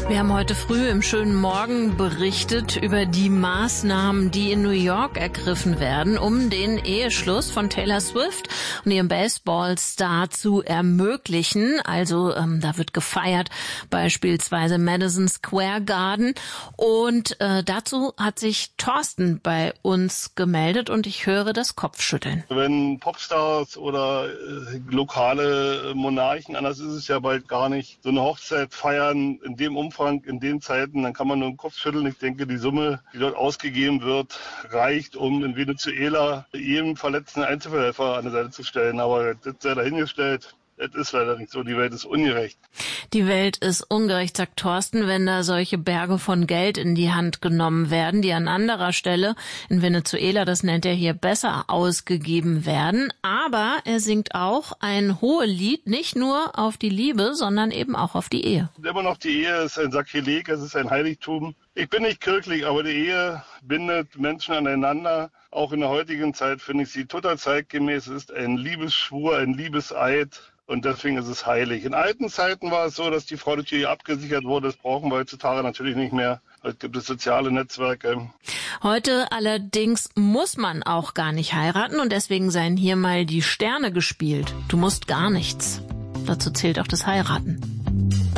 Wir haben heute früh im schönen Morgen berichtet über die Maßnahmen, die in New York ergriffen werden, um den Eheschluss von Taylor Swift und ihrem Baseballstar zu ermöglichen. Also da wird gefeiert, beispielsweise Madison Square Garden. Und dazu hat sich Thorsten bei uns gemeldet und ich höre das Kopfschütteln. Wenn Popstars oder lokale Monarchen, anders ist es ja bald gar nicht, so eine Hochzeit feiern in dem Umfang, in den Zeiten, dann kann man nur den Kopf schütteln. Ich denke, die Summe, die dort ausgegeben wird, reicht, um in Venezuela jedem verletzten Einzelhelfer an der Seite zu stellen. Aber das sei dahingestellt. Das ist leider nicht so. Die Welt ist ungerecht. Die Welt ist ungerecht, sagt Thorsten, wenn da solche Berge von Geld in die Hand genommen werden, die an anderer Stelle in Venezuela, das nennt er hier, besser ausgegeben werden. Aber er singt auch ein Hohelied, nicht nur auf die Liebe, sondern eben auch auf die Ehe. Immer noch, die Ehe ist ein Sakrileg, es ist ein Heiligtum. Ich bin nicht kirchlich, aber die Ehe bindet Menschen aneinander. Auch in der heutigen Zeit finde ich sie total zeitgemäß. Es ist ein Liebesschwur, ein Liebeseid. Und deswegen ist es heilig. In alten Zeiten war es so, dass die Frau durch die Ehe abgesichert wurde. Das brauchen wir heutzutage natürlich nicht mehr. Heute gibt es soziale Netzwerke. Heute allerdings muss man auch gar nicht heiraten und deswegen seien hier mal die Sterne gespielt. Du musst gar nichts. Dazu zählt auch das Heiraten.